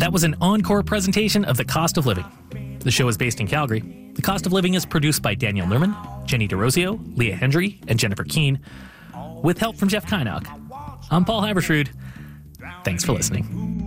That was an encore presentation of The Cost of Living. The show is based in Calgary. The Cost of Living is produced by Daniel Nerman, Jenny DeRosio, Leah Hendry, and Jennifer Keane, with help from Jeff Kynock. I'm Paul Habersrud. Thanks for listening.